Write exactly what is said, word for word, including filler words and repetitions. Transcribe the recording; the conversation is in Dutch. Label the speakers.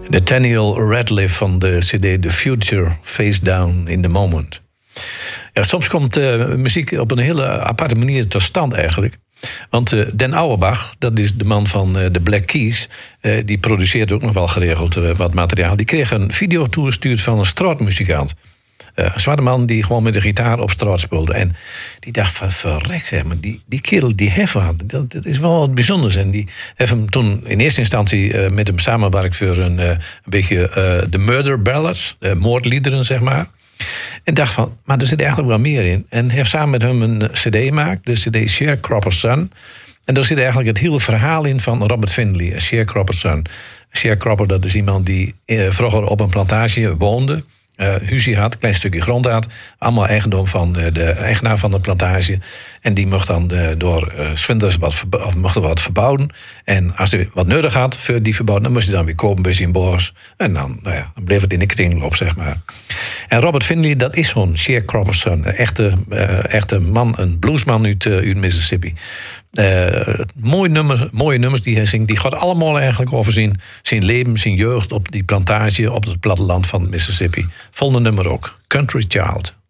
Speaker 1: Nathaniel Rateliff van de cd The Future, Face Down in the Moment. Ja, soms komt uh, muziek op een hele aparte manier tot stand eigenlijk. Want uh, Den Auerbach, dat is de man van uh, de Black Keys... Uh, die produceert ook nog wel geregeld uh, wat materiaal. Die kreeg een video toegestuurd van een straatmuzikant. Uh, een zwarte man die gewoon met de gitaar op straat speelde. En die dacht van, verrek zeg maar, die, die kerel die heeft wat. Dat, dat is wel wat bijzonders. En die heeft hem toen in eerste instantie uh, met hem samenwerkt... voor een, uh, een beetje uh, de murder ballads, uh, moordliederen zeg maar. En dacht van, maar er zit eigenlijk wel meer in. En heeft samen met hem een cd gemaakt, de cd Sharecropper's Son. En daar zit eigenlijk het hele verhaal in van Robert Findlay, Sharecropper's Son. Sharecropper, dat is iemand die uh, vroeger op een plantage woonde... Uh, huzie had, een klein stukje grond had. Allemaal eigendom van uh, de eigenaar van de plantage. En die mocht dan uh, door uh, svinders wat, verba- of mocht er wat verbouwen. En als hij wat nodig had voor die verbouwing... dan moest hij dan weer kopen bij zijn boos. En dan, nou ja, dan bleef het in de kringloop, zeg maar. En Robert Findlay, dat is zo'n Sharecropper's Son. Een echte, uh, echte man, een bluesman uit, uh, uit Mississippi. Uh, mooi nummer, mooie nummers die hij zingt. Die gaat allemaal eigenlijk over zijn, zijn leven, zijn jeugd... op die plantage, op het platteland van Mississippi. Volgende nummer ook, Country Child.